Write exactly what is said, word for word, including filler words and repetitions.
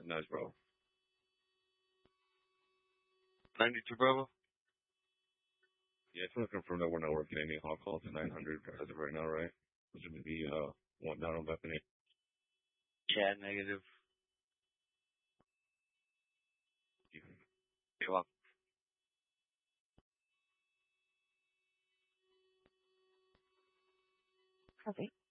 Nice, bro. ninety-two, Bravo? Yeah, I just want to confirm that we're not working any hot calls at nine hundred as of right now, right? Which would be, uh, one down on Bethany. Yeah, negative. You're welcome. Perfect.